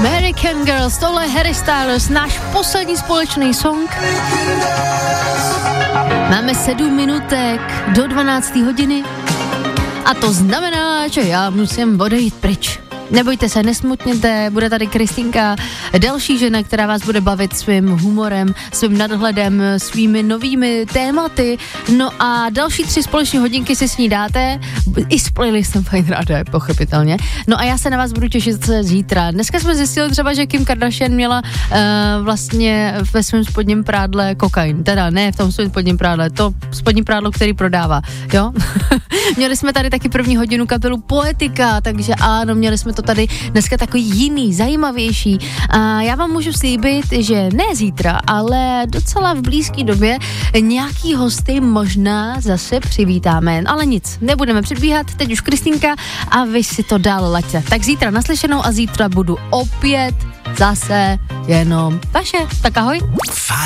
American Girls, tohle Harry Styles, náš poslední společný song. Máme 7 minutek do 12. hodiny a to znamená, že já musím odejít pryč. Nebojte se, nesmutněte, bude tady Kristýnka, další žena, která vás bude bavit svým humorem, svým nadhledem, svými novými tématy. No a další 3 společné hodinky si s ní dáte, i s playlistem Fajn Rádia, pochopitelně. No a já se na vás budu těšit zítra. Dneska jsme zjistili třeba, že Kim Kardashian měla vlastně ve svém spodním prádle kokain. Teda ne v tom svém spodním prádle, to spodní prádlo, který prodává, jo? Měli jsme tady taky první hodinu kapelu Poetika, takže ano, měli jsme to tady dneska takový jiný, zajímavější. A já vám můžu slíbit, že ne zítra, ale docela v blízké době nějaký hosty možná zase přivítáme. Ale nic, nebudeme předbíhat, teď už Kristýnka a vy si to dál laďte. Tak zítra naslyšenou a zítra budu opět zase jenom vaše. Tak ahoj.